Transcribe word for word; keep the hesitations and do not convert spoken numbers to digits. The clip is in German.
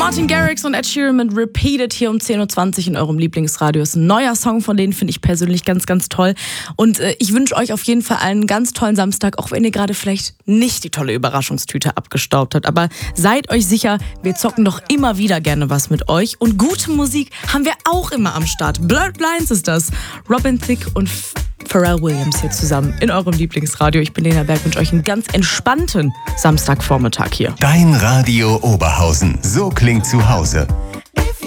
Martin Garrix und Ed Sheeran mit Repeated hier um zehn Uhr zwanzig in eurem Lieblingsradio. Ist ein neuer Song von denen, finde ich persönlich ganz, ganz toll. Und äh, ich wünsche euch auf jeden Fall einen ganz tollen Samstag, auch wenn ihr gerade vielleicht nicht die tolle Überraschungstüte abgestaubt habt. Aber seid euch sicher, wir zocken doch immer wieder gerne was mit euch. Und gute Musik haben wir auch immer am Start. Blurred Lines ist das. Robin Thicke und Pharrell Williams hier zusammen in eurem Lieblingsradio. Ich bin Lena Berg, wünsche euch einen ganz entspannten Samstagvormittag hier. Dein Radio Oberhausen. So klingt zu Hause.